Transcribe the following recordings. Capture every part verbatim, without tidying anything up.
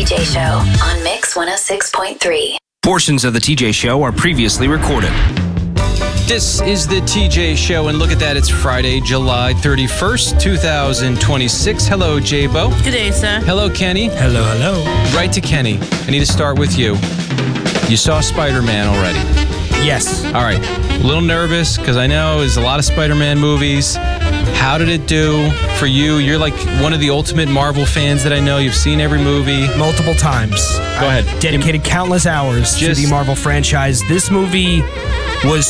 J Show on Mix one oh six point three. Portions of the T J Show are previously recorded. This is the T J Show, and look at that, it's Friday, July thirty-first, twenty twenty-six. Hello, J-Bo. Good day, sir. Hello, Kenny. Hello, hello. Right to Kenny. I need to start with you. You saw Spider-Man already. Yes. All right. A little nervous, because I know there's a lot of Spider-Man movies. How did it do for you? You're like one of the ultimate Marvel fans that I know. You've seen every movie. Multiple times. Go ahead. I've dedicated countless hours Just- to the Marvel franchise. This movie was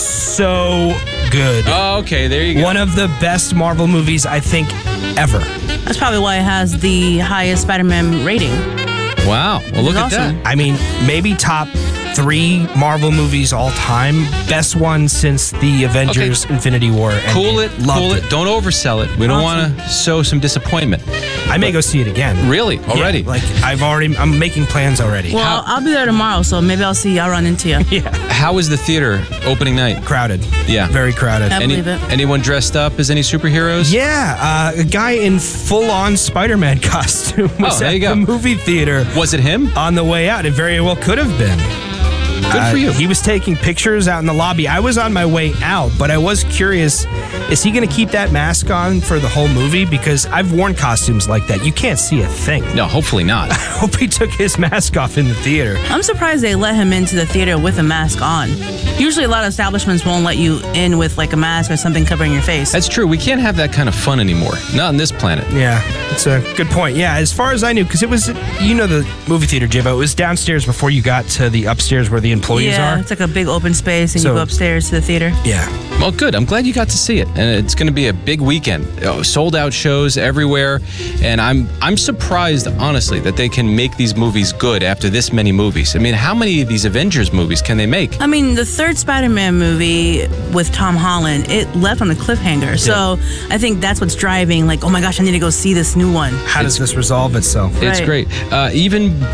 so good. Oh, okay. There you go. One of the best Marvel movies, I think, ever. That's probably why it has the highest Spider-Man rating. Wow. Well, look at awesome. that. I mean, maybe top three Marvel movies all time. Best one since the Avengers Infinity War. Cool it. Loved Cool it. Don't oversell it. We don't Awesome. want to sow some disappointment. I may go see it again. Really? Already? Yeah, like, I've already, I'm making plans already. Well, How- I'll be there tomorrow, so maybe I'll see you. I'll run into you. Yeah. How was the theater opening night? Crowded. Yeah. Very crowded. I Any, believe it. Anyone dressed up as any superheroes? Yeah, uh, a guy in full-on Spider-Man costume was Oh, there at you go. the movie theater Was it him? on the way out. It very well could have been. Good for you. He was taking pictures out in the lobby. I was on my way out, but I was curious, is he going to keep that mask on for the whole movie? Because I've worn costumes like that. You can't see a thing. No, hopefully not. I hope he took his mask off in the theater. I'm surprised they let him into the theater with a mask on. Usually a lot of establishments won't let you in with like a mask or something covering your face. That's true. We can't have that kind of fun anymore. Not on this planet. Yeah, it's a good point. Yeah, as far as I knew, because it was, you know, the movie theater, J-Bo, it was downstairs before you got to the upstairs where the employees yeah, are. it's like a big open space and So- you go upstairs to the theater. Yeah. Well, good. I'm glad you got to see it, and it's going to be a big weekend. Oh, sold out shows everywhere, and I'm I'm surprised, honestly, that they can make these movies good after this many movies. I mean, how many of these Avengers movies can they make? I mean, the third Spider-Man movie with Tom Holland, it left on a cliffhanger. So I think that's what's driving, like, oh my gosh, I need to go see this new one. How does this resolve itself? It's Right. great. Uh, even